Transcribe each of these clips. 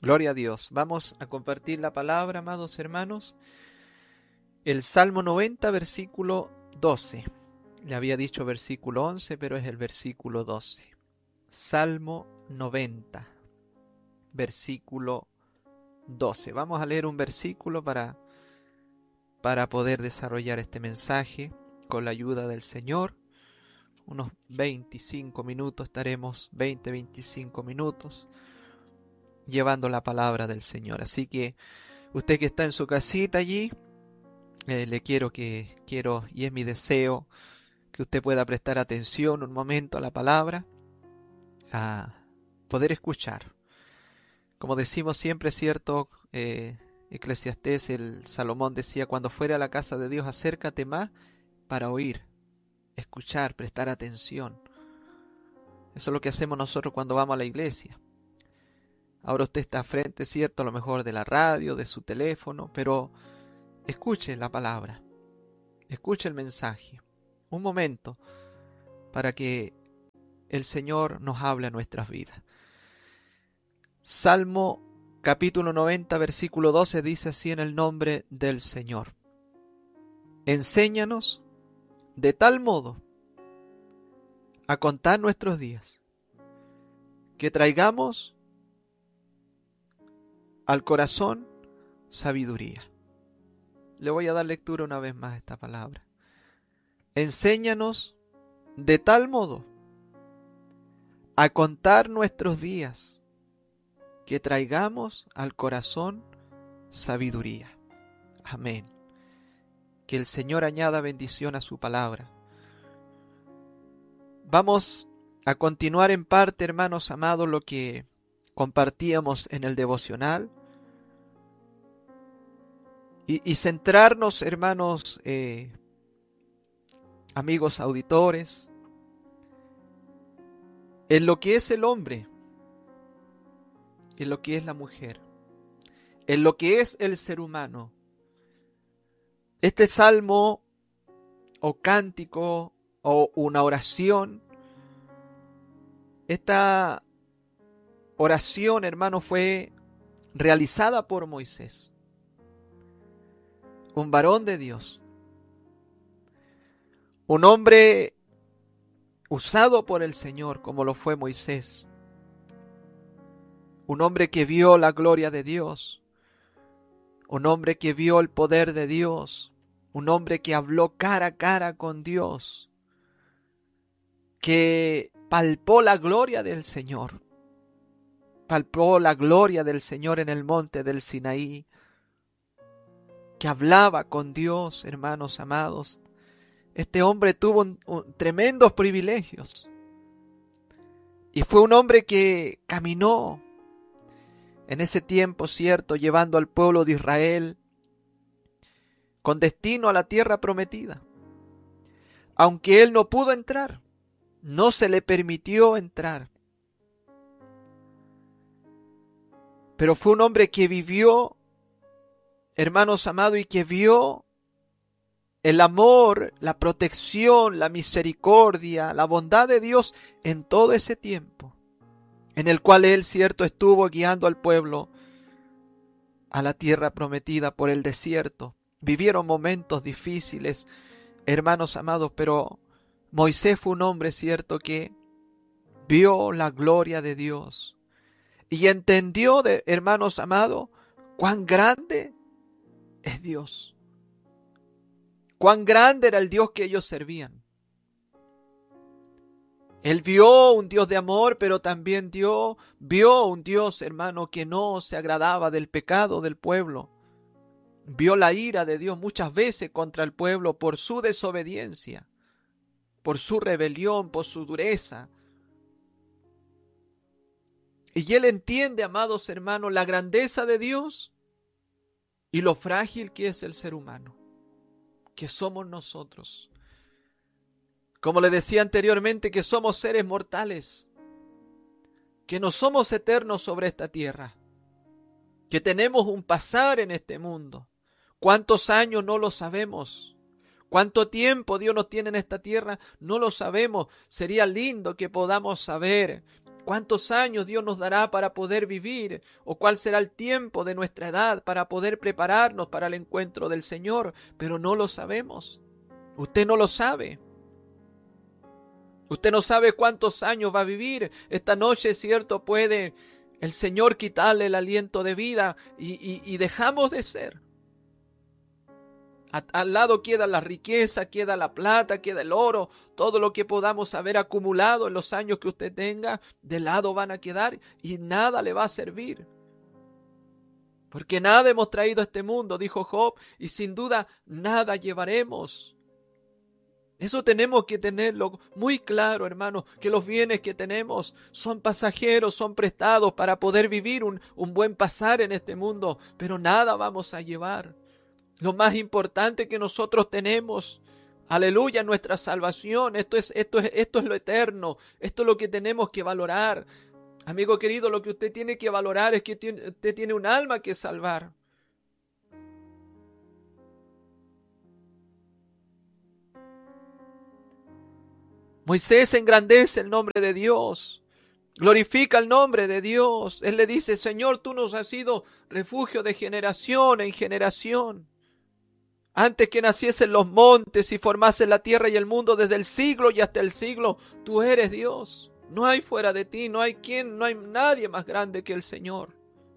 Gloria a Dios. Vamos a compartir la palabra, amados hermanos. El Salmo 90, versículo 12. Le había dicho versículo 11, pero es el versículo 12. Salmo 90, versículo 12. Vamos a leer un versículo para poder desarrollar este mensaje con la ayuda del Señor. Unos 25 minutos estaremos, 25 minutos, llevando la palabra del Señor. Así que usted que está en su casita allí, le quiero y es mi deseo que usted pueda prestar atención un momento a la palabra, a poder escuchar. Como decimos siempre, cierto, Eclesiastés, el Salomón decía, cuando fuere a la casa de Dios, acércate más para oír, escuchar, prestar atención. Eso es lo que hacemos nosotros cuando vamos a la iglesia. Ahora usted está frente, cierto, a lo mejor de la radio, de su teléfono, pero escuche la palabra, escuche el mensaje. Un momento para que el Señor nos hable a nuestras vidas. Salmo capítulo 90, versículo 12 dice así en el nombre del Señor. Enséñanos de tal modo a contar nuestros días, que traigamos al corazón sabiduría. Le voy a dar lectura una vez más a esta palabra. Enséñanos de tal modo a contar nuestros días, que traigamos al corazón sabiduría. Amén. Que el Señor añada bendición a su palabra. Vamos a continuar en parte, hermanos amados, lo que compartíamos en el devocional y centrarnos, hermanos, amigos auditores, en lo que es el hombre, en lo que es la mujer, en lo que es el ser humano. Este salmo o cántico o una oración, esta oración, hermano, fue realizada por Moisés, un varón de Dios, un hombre usado por el Señor como lo fue Moisés, un hombre que vio la gloria de Dios, un hombre que vio el poder de Dios, un hombre que habló cara a cara con Dios, que palpó la gloria del Señor, palpó la gloria del Señor en el monte del Sinaí, que hablaba con Dios, hermanos amados. Este hombre tuvo tremendos privilegios y fue un hombre que caminó en ese tiempo, cierto, llevando al pueblo de Israel con destino a la tierra prometida. Aunque él no pudo entrar, no se le permitió entrar, pero fue un hombre que vivió, hermanos amados, y que vio el amor, la protección, la misericordia, la bondad de Dios en todo ese tiempo, en el cual él, cierto, estuvo guiando al pueblo a la tierra prometida por el desierto. Vivieron momentos difíciles, hermanos amados, pero Moisés fue un hombre, cierto, que vio la gloria de Dios y entendió, hermanos amados, cuán grande es Dios. Cuán grande era el Dios que ellos servían. Él vio un Dios de amor, pero también vio un Dios, hermano, que no se agradaba del pecado del pueblo. Vio la ira de Dios muchas veces contra el pueblo por su desobediencia, por su rebelión, por su dureza. Y él entiende, amados hermanos, la grandeza de Dios y lo frágil que es el ser humano, que somos nosotros. Como le decía anteriormente, que somos seres mortales, que no somos eternos sobre esta tierra, que tenemos un pasar en este mundo. ¿Cuántos años? No lo sabemos. ¿Cuánto tiempo Dios nos tiene en esta tierra? No lo sabemos. Sería lindo que podamos saber ¿Cuántos años Dios nos dará para poder vivir? ¿O cuál será el tiempo de nuestra edad para poder prepararnos para el encuentro del Señor? Pero no lo sabemos. Usted no lo sabe. Usted no sabe cuántos años va a vivir. Esta noche, cierto, puede el Señor quitarle el aliento de vida y dejamos de ser. Al lado queda la riqueza, queda la plata, queda el oro, todo lo que podamos haber acumulado en los años que usted tenga, de lado van a quedar y nada le va a servir. Porque nada hemos traído a este mundo, dijo Job, y sin duda nada llevaremos. Eso tenemos que tenerlo muy claro, hermano, que los bienes que tenemos son pasajeros, son prestados para poder vivir un buen pasar en este mundo, pero nada vamos a llevar. Lo más importante que nosotros tenemos, aleluya, nuestra salvación. Esto es lo eterno. Esto es lo que tenemos que valorar. Amigo querido, lo que usted tiene que valorar es que usted tiene un alma que salvar. Moisés engrandece el nombre de Dios. Glorifica el nombre de Dios. Él le dice, Señor, tú nos has sido refugio de generación en generación. Antes que naciesen los montes y formasen la tierra y el mundo desde el siglo y hasta el siglo, tú eres Dios. No hay fuera de ti, no hay nadie más grande que el Señor.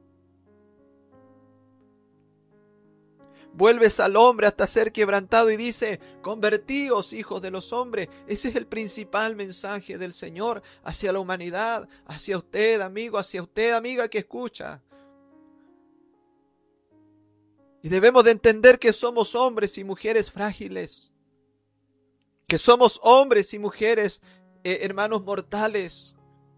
Vuelves al hombre hasta ser quebrantado y dice, convertíos, hijos de los hombres. Ese es el principal mensaje del Señor hacia la humanidad, hacia usted, amigo, hacia usted, amiga que escucha. Y debemos de entender que somos hombres y mujeres frágiles. Que somos hombres y mujeres, hermanos mortales.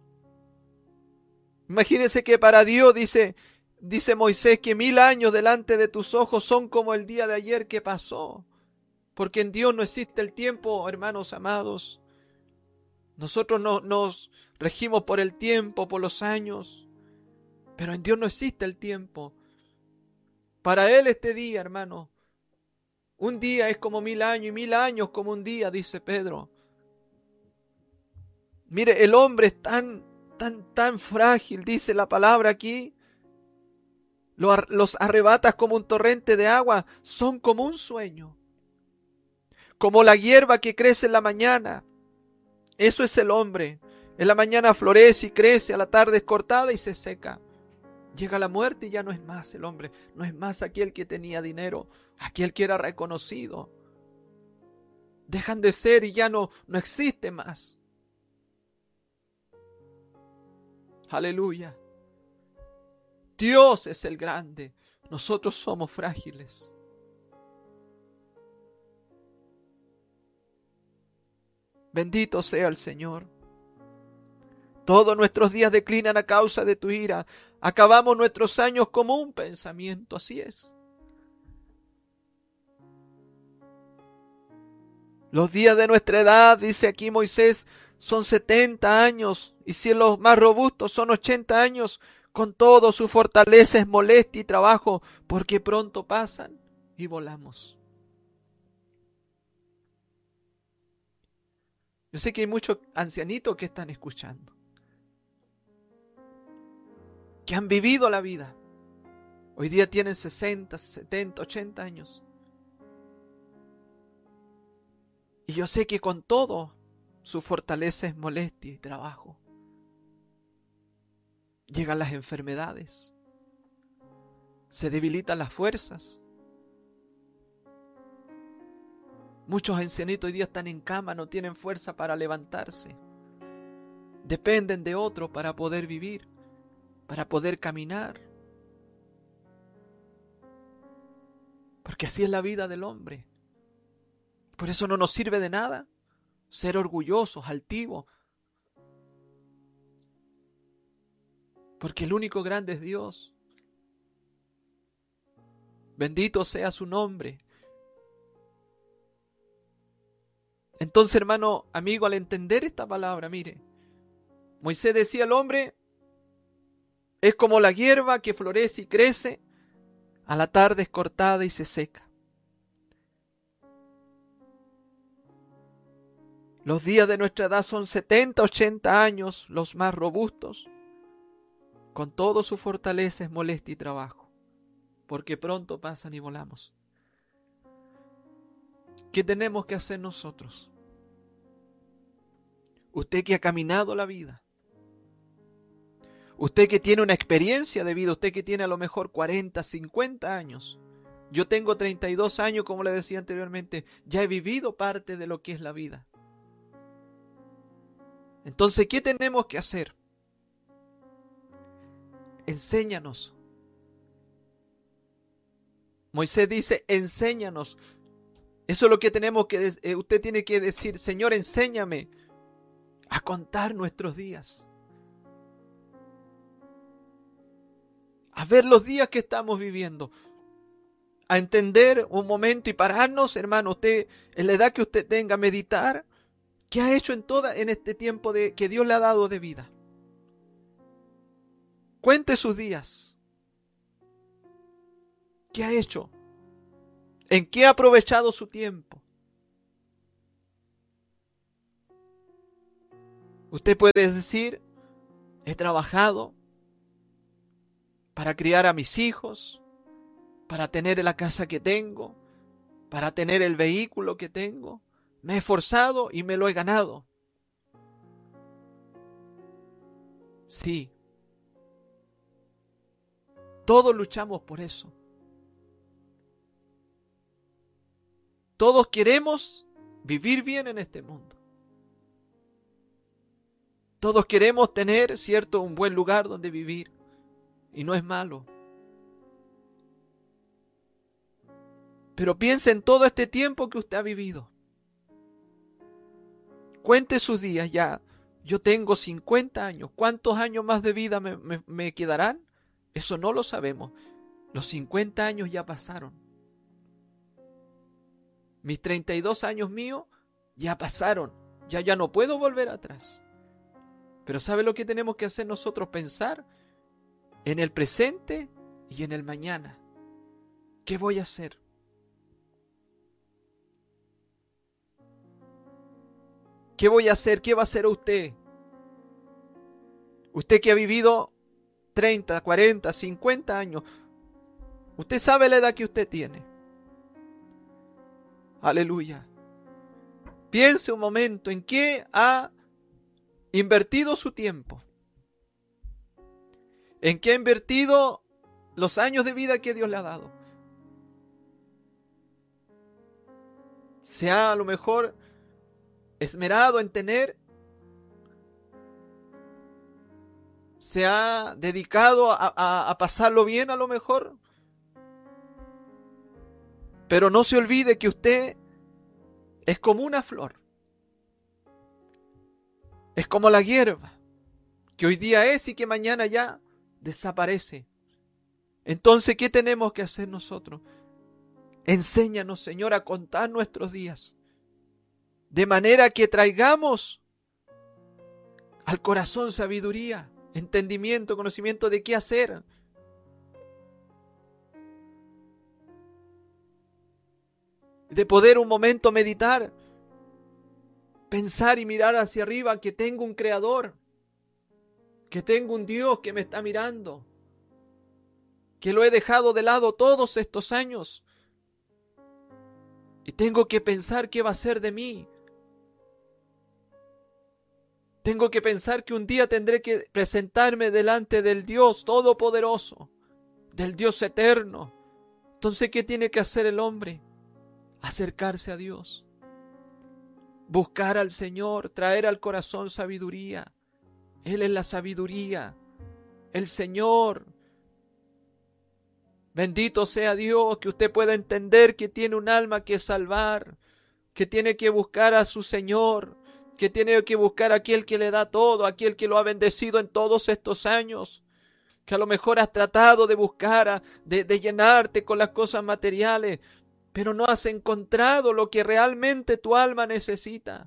Imagínense que para Dios, dice Moisés, que 1000 años delante de tus ojos son como el día de ayer que pasó. Porque en Dios no existe el tiempo, hermanos amados. Nosotros nos regimos por el tiempo, por los años. Pero en Dios no existe el tiempo. Para Él este día, hermano, un día es como 1000 años y 1000 años como un día, dice Pedro. Mire, el hombre es tan frágil, dice la palabra aquí. Los arrebatas como un torrente de agua, son como un sueño. Como la hierba que crece en la mañana. Eso es el hombre. En la mañana florece y crece, a la tarde es cortada y se seca. Llega la muerte y ya no es más el hombre, no es más aquel que tenía dinero, aquel que era reconocido. Dejan de ser y ya no existe más. Aleluya. Dios es el grande, nosotros somos frágiles. Bendito sea el Señor. Todos nuestros días declinan a causa de tu ira. Acabamos nuestros años como un pensamiento, así es. Los días de nuestra edad, dice aquí Moisés, son 70 años, y si los más robustos son 80 años, con todo su fortaleza es molestia y trabajo, porque pronto pasan y volamos. Yo sé que hay muchos ancianitos que están escuchando, que han vivido la vida. Hoy día tienen 60, 70, 80 años. Y yo sé que con todo su fortaleza es molestia y trabajo. Llegan las enfermedades. Se debilitan las fuerzas. Muchos ancianitos hoy día están en cama, no tienen fuerza para levantarse. Dependen de otro para poder vivir, para poder caminar. Porque así es la vida del hombre. Por eso no nos sirve de nada ser orgullosos, altivos. Porque el único grande es Dios. Bendito sea su nombre. Entonces, hermano, amigo, al entender esta palabra, mire, Moisés decía, el hombre es como la hierba que florece y crece, a la tarde es cortada y se seca. Los días de nuestra edad son 70, 80 años, los más robustos. Con todo su fortaleza es molestia y trabajo, porque pronto pasan y volamos. ¿Qué tenemos que hacer nosotros? Usted que ha caminado la vida, usted que tiene una experiencia de vida, usted que tiene a lo mejor 40, 50 años. Yo tengo 32 años, como le decía anteriormente, ya he vivido parte de lo que es la vida. Entonces, ¿qué tenemos que hacer? Enséñanos. Moisés dice, enséñanos. Eso es lo que tenemos que usted tiene que decir, Señor, enséñame a contar nuestros días. A ver los días que estamos viviendo. A entender un momento y pararnos, hermano, usted, en la edad que usted tenga, meditar, ¿qué ha hecho en este tiempo que Dios le ha dado de vida? Cuente sus días. ¿Qué ha hecho? ¿En qué ha aprovechado su tiempo? Usted puede decir, he trabajado para criar a mis hijos, para tener la casa que tengo, para tener el vehículo que tengo. Me he esforzado y me lo he ganado. Sí. Todos luchamos por eso. Todos queremos vivir bien en este mundo. Todos queremos tener, cierto, un buen lugar donde vivir. Y no es malo. Pero piense en todo este tiempo que usted ha vivido. Cuente sus días ya. Yo tengo 50 años. ¿Cuántos años más de vida me quedarán? Eso no lo sabemos. Los 50 años ya pasaron. Mis 32 años míos ya pasaron. Ya no puedo volver atrás. Pero ¿sabe lo que tenemos que hacer nosotros? Pensar en el presente y en el mañana. ¿Qué voy a hacer? ¿Qué voy a hacer? ¿Qué va a hacer usted? Usted que ha vivido 30, 40, 50 años. Usted sabe la edad que usted tiene. Aleluya. Piense un momento en qué ha invertido su tiempo. En qué ha invertido los años de vida que Dios le ha dado. Se ha a lo mejor esmerado en tener. Se ha dedicado a pasarlo bien a lo mejor. Pero no se olvide que usted es como una flor. Es como la hierba, que hoy día es y que mañana ya desaparece. Entonces, ¿qué tenemos que hacer nosotros? Enséñanos, Señor, a contar nuestros días, de manera que traigamos al corazón sabiduría, entendimiento, conocimiento de qué hacer. De poder un momento meditar, pensar y mirar hacia arriba que tengo un Creador, que tengo un Dios que me está mirando, que lo he dejado de lado todos estos años y tengo que pensar qué va a ser de mí. Tengo que pensar que un día tendré que presentarme delante del Dios Todopoderoso, del Dios Eterno. Entonces, ¿qué tiene que hacer el hombre? Acercarse a Dios, buscar al Señor, traer al corazón sabiduría. Él es la sabiduría, el Señor. Bendito sea Dios, que usted pueda entender que tiene un alma que salvar, que tiene que buscar a su Señor, que tiene que buscar a aquel que le da todo, a aquel que lo ha bendecido en todos estos años, que a lo mejor has tratado de buscar, de llenarte con las cosas materiales, pero no has encontrado lo que realmente tu alma necesita.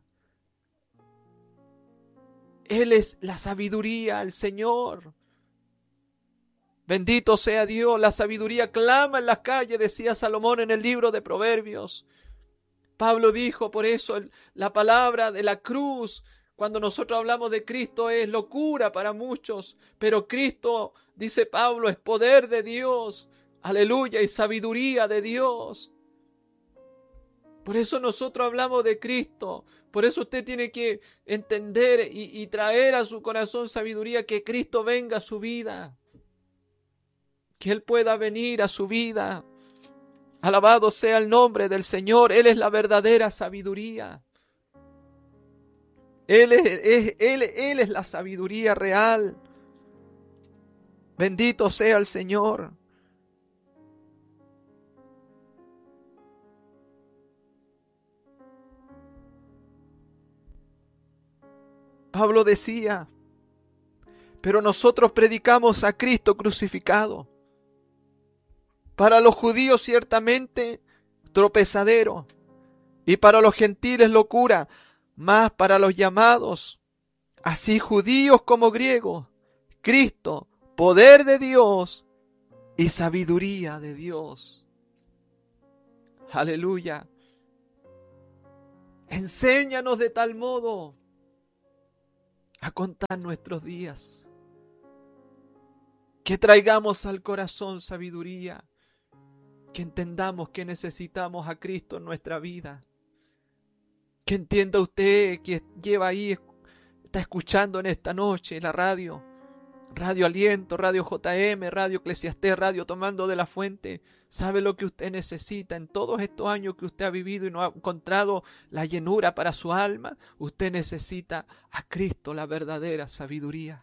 Él es la sabiduría, el Señor. Bendito sea Dios, la sabiduría clama en las calles, decía Salomón en el libro de Proverbios. Pablo dijo, por eso la palabra de la cruz, cuando nosotros hablamos de Cristo, es locura para muchos, pero Cristo, dice Pablo, es poder de Dios, aleluya, y sabiduría de Dios. Por eso nosotros hablamos de Cristo. Por eso usted tiene que entender y traer a su corazón sabiduría, que Cristo venga a su vida, que Él pueda venir a su vida. Alabado sea el nombre del Señor. Él es la verdadera sabiduría. Él es la sabiduría real. Bendito sea el Señor. Pablo decía, pero nosotros predicamos a Cristo crucificado. Para los judíos ciertamente tropezadero, y para los gentiles locura, mas para los llamados, así judíos como griegos, Cristo, poder de Dios y sabiduría de Dios. Aleluya. Enséñanos de tal modo a contar nuestros días, que traigamos al corazón sabiduría, que entendamos que necesitamos a Cristo en nuestra vida. Que entienda usted que lleva ahí, está escuchando en esta noche la radio, Radio Aliento, Radio JM, Radio Eclesiastés, Radio Tomando de la Fuente. ¿Sabe lo que usted necesita en todos estos años que usted ha vivido y no ha encontrado la llenura para su alma? Usted necesita a Cristo, la verdadera sabiduría.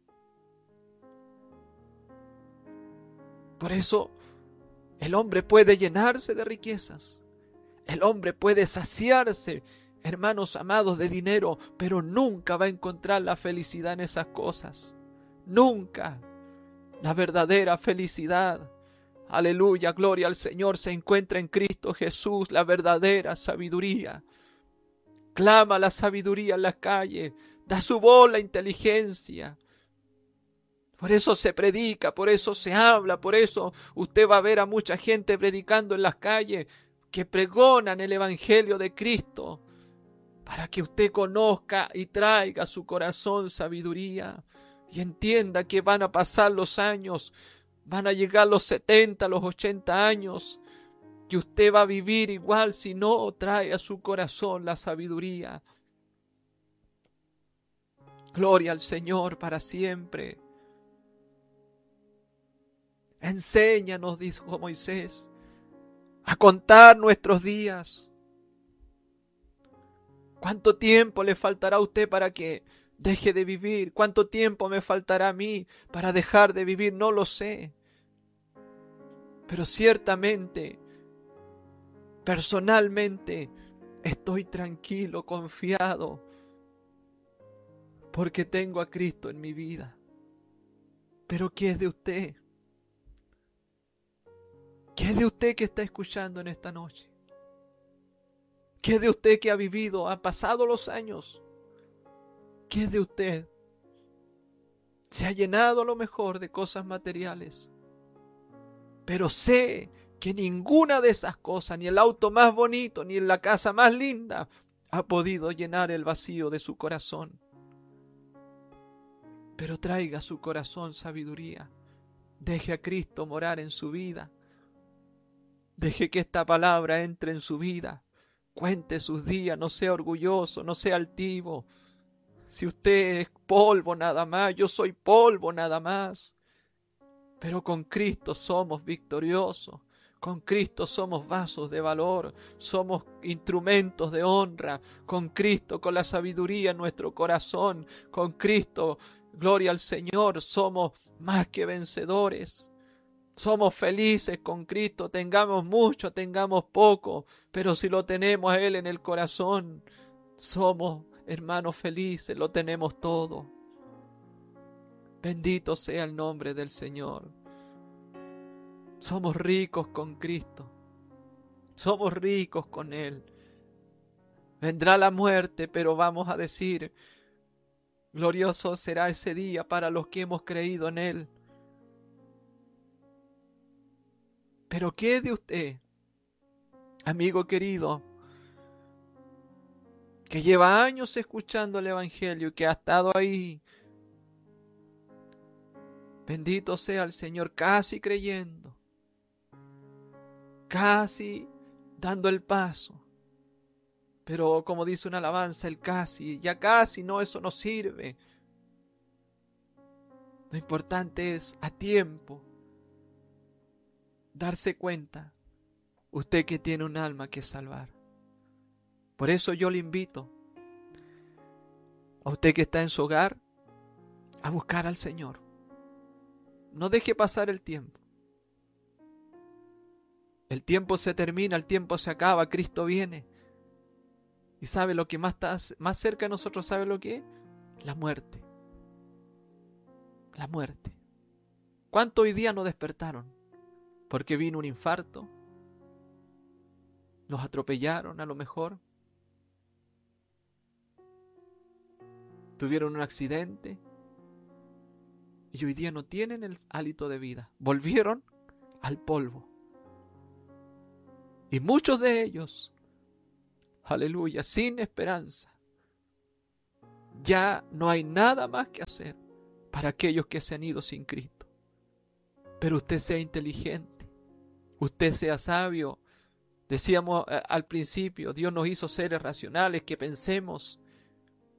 Por eso el hombre puede llenarse de riquezas. El hombre puede saciarse, hermanos amados, de dinero, pero nunca va a encontrar la felicidad en esas cosas. Nunca. La verdadera felicidad, aleluya, gloria al Señor, se encuentra en Cristo Jesús, la verdadera sabiduría. Clama la sabiduría en las calles, da su voz la inteligencia. Por eso se predica, por eso se habla, por eso usted va a ver a mucha gente predicando en las calles que pregonan el Evangelio de Cristo, para que usted conozca y traiga a su corazón sabiduría y entienda que van a pasar los años, van a llegar los 70, los 80 años, que usted va a vivir igual si no trae a su corazón la sabiduría. Gloria al Señor para siempre. Enséñanos, dijo Moisés, a contar nuestros días. ¿Cuánto tiempo le faltará a usted para que deje de vivir? ¿Cuánto tiempo me faltará a mí para dejar de vivir? No lo sé. Pero ciertamente, personalmente, estoy tranquilo, confiado, porque tengo a Cristo en mi vida. Pero ¿qué es de usted? ¿Qué es de usted que está escuchando en esta noche? ¿Qué es de usted que ha vivido? ¿Han pasado los años? ¿Qué es de usted? Se ha llenado a lo mejor de cosas materiales. Pero sé que ninguna de esas cosas, ni el auto más bonito, ni la casa más linda, ha podido llenar el vacío de su corazón. Pero traiga a su corazón sabiduría. Deje a Cristo morar en su vida. Deje que esta palabra entre en su vida. Cuente sus días, no sea orgulloso, no sea altivo. Si usted es polvo nada más, yo soy polvo nada más. Pero con Cristo somos victoriosos. Con Cristo somos vasos de valor, somos instrumentos de honra. Con Cristo, con la sabiduría en nuestro corazón, con Cristo, gloria al Señor, somos más que vencedores. Somos felices con Cristo, tengamos mucho, tengamos poco, pero si lo tenemos a Él en el corazón, somos hermanos felices, lo tenemos todo. Bendito sea el nombre del Señor. Somos ricos con Cristo, somos ricos con Él. Vendrá la muerte, pero vamos a decir, glorioso será ese día para los que hemos creído en Él. Pero ¿qué es de usted, amigo querido, que lleva años escuchando el Evangelio, que ha estado ahí. Bendito sea el Señor, casi creyendo, casi dando el paso. Pero como dice una alabanza, el casi, ya casi, no, eso no sirve. Lo importante es a tiempo darse cuenta, usted que tiene un alma que salvar. Por eso yo le invito a usted que está en su hogar a buscar al Señor. No deje pasar el tiempo. El tiempo se termina, el tiempo se acaba, Cristo viene. Y sabe lo que más está más cerca de nosotros, ¿sabe lo que es? La muerte. La muerte. ¿Cuántos hoy día no despertaron? Porque vino un infarto. Nos atropellaron a lo mejor. Tuvieron un accidente. Y hoy día no tienen el hálito de vida. Volvieron al polvo. Y muchos de ellos, aleluya, sin esperanza. Ya no hay nada más que hacer para aquellos que se han ido sin Cristo. Pero usted sea inteligente, usted sea sabio. Decíamos al principio, Dios nos hizo seres racionales, que pensemos,